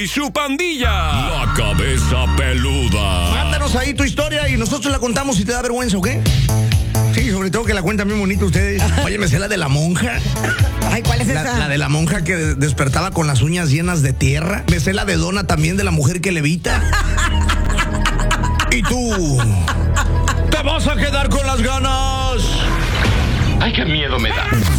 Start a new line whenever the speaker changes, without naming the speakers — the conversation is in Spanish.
y su pandilla. La Cabeza Peluda.
Mándanos ahí tu historia y nosotros la contamos si te da vergüenza, ¿o qué? Sí, sobre todo que la cuentan bien bonito ustedes. Oye, me sé la de la monja.
Ay, ¿cuál es esa?
La de la monja que despertaba con las uñas llenas de tierra. Me sé la de Donna también, de la mujer que levita. ¿Y tú? ¿Te vas a quedar con las ganas?
Ay, qué miedo me da.